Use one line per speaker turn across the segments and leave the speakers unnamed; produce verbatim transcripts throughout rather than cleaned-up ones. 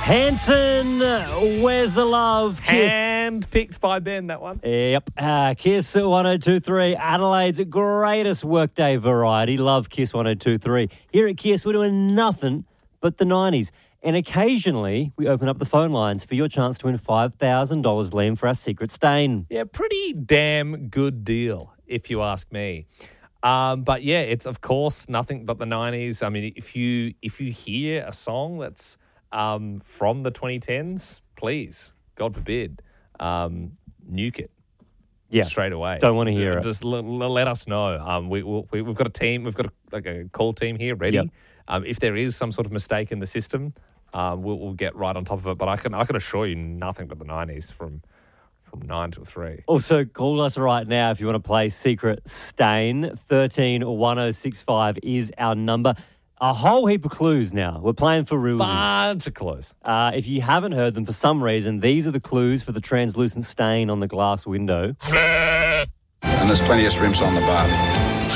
Hanson, Where's the Love? Kiss.
Hand-picked by Ben, that one.
Yep. Uh, Kiss one oh two three, Adelaide's greatest workday variety. Love Kiss one oh two three. Here at Kiss, we're doing nothing but the nineties. And occasionally, we open up the phone lines for your chance to win five thousand dollars, Liam, for our secret stain.
Yeah, pretty damn good deal, if you ask me. Um, but yeah, it's of course nothing but the nineties. I mean, if you if you hear a song that's um, from the twenty tens, please, God forbid, um, nuke it.
Yeah,
straight away.
Don't want to hear
just,
it.
Just l- l- let us know. Um, we, we we've got a team. We've got a, like a call team here ready.
Yep.
Um, if there is some sort of mistake in the system, um, we'll, we'll get right on top of it. But I can I can assure you, nothing but the nineties from from nine till three.
Also, call us right now if you want to play Secret Stain. thirteen one oh six five is our number. A whole heap of clues now. We're playing for realsies.
Bunch of clues.
Uh, if you haven't heard them for some reason, these are the clues for the translucent stain on the glass window.
And there's plenty of shrimps on the barbie.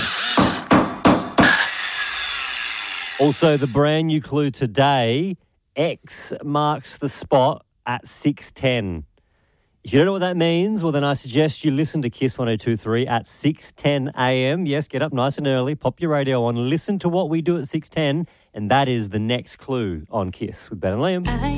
Also, the brand new clue today, X marks the spot at six ten. If you don't know what that means, well, then I suggest you listen to Kiss one oh two three at six ten a.m. Yes, get up nice and early, pop your radio on, listen to what we do at six ten, and that is the next clue on Kiss with Ben and Liam.